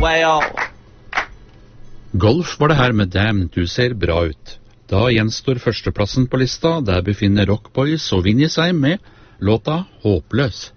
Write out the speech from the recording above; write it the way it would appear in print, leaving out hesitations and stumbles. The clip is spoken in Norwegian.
way off. Golf var det her med Damn, du ser bra ut. Da gjenstår førsteplassen på lista, der befinner Rock Boys og Vinnie seg med låta Håpløs.